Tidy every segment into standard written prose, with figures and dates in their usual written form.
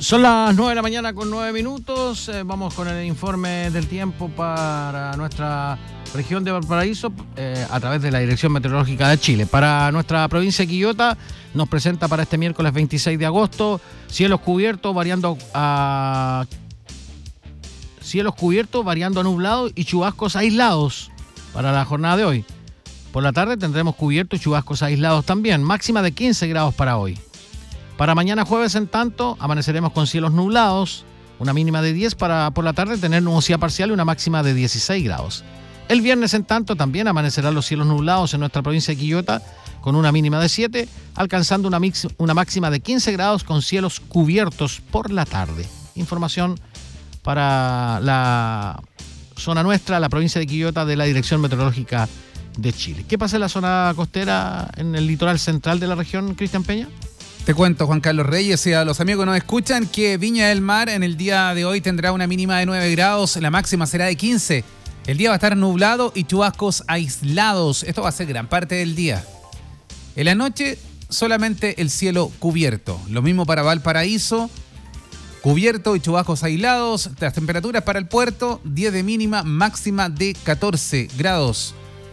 Son las 9 de la mañana con 9 minutos. Vamos con el informe del tiempo para nuestra región de Valparaíso a través de la Dirección Meteorológica de Chile. Para nuestra provincia de Quillota nos presenta para este miércoles 26 de agosto cielos cubiertos variando a nublados y chubascos aislados para la jornada de hoy. Por la tarde tendremos cubiertos y chubascos aislados también, máxima de 15 grados para hoy. Para mañana jueves, en tanto, amaneceremos con cielos nublados, una mínima de 10 para por la tarde tener nubosidad parcial y una máxima de 16 grados. El viernes, en tanto, también amanecerán los cielos nublados en nuestra provincia de Quillota con una mínima de 7, alcanzando una máxima de 15 grados con cielos cubiertos por la tarde. Información para la zona nuestra, la provincia de Quillota, de la Dirección Meteorológica de Chile. ¿Qué pasa en la zona costera, en el litoral central de la región, Cristian Peña? Te cuento, Juan Carlos Reyes, y a los amigos que nos escuchan, que Viña del Mar en el día de hoy tendrá una mínima de 9 grados, la máxima será de 15. El día va a estar nublado y chubascos aislados. Esto va a ser gran parte del día. En la noche, solamente el cielo cubierto. Lo mismo para Valparaíso, cubierto y chubascos aislados. Las temperaturas para el puerto, 10 de mínima, máxima de 14 grados.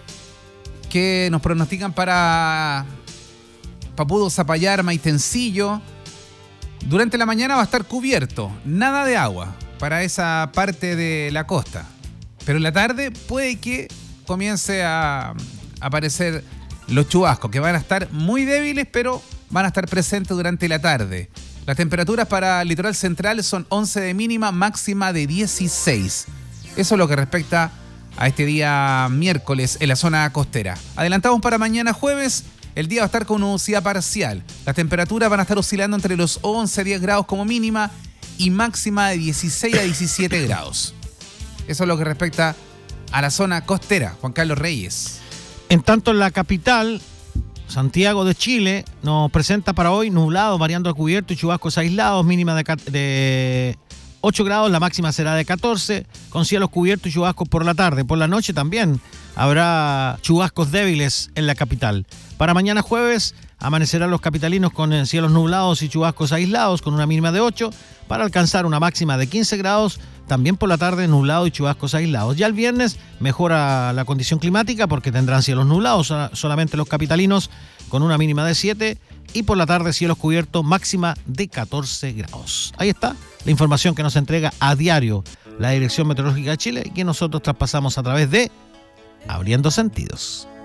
Que nos pronostican para Papudo, Zapallar, Maitencillo. Durante la mañana va a estar cubierto, nada de agua para esa parte de la costa. Pero en la tarde puede que comience a aparecer los chubascos, que van a estar muy débiles, pero van a estar presentes durante la tarde. Las temperaturas para el litoral central son 11 de mínima, máxima de 16. Eso es lo que respecta a este día miércoles en la zona costera. Adelantamos para mañana jueves. El día va a estar con nubosidad parcial. Las temperaturas van a estar oscilando entre los 11 a 10 grados como mínima y máxima de 16 a 17 grados. Eso es lo que respecta a la zona costera. Juan Carlos Reyes. En tanto, en la capital, Santiago de Chile, nos presenta para hoy nublado, variando a cubierto y chubascos aislados, mínima de 8 grados, la máxima será de 14, con cielos cubiertos y chubascos por la tarde. Por la noche también habrá chubascos débiles en la capital. Para mañana jueves amanecerán los capitalinos con cielos nublados y chubascos aislados con una mínima de 8 para alcanzar una máxima de 15 grados. También por la tarde nublado y chubascos aislados. Ya el viernes mejora la condición climática porque tendrán cielos nublados solamente los capitalinos con una mínima de 7 y por la tarde cielos cubiertos, máxima de 14 grados. Ahí está la información que nos entrega a diario la Dirección Meteorológica de Chile y que nosotros traspasamos a través de Abriendo Sentidos.